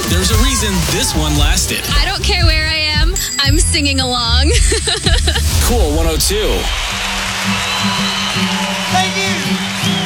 There's a reason this one lasted. I don't care where I am, I'm singing along. Cool 102.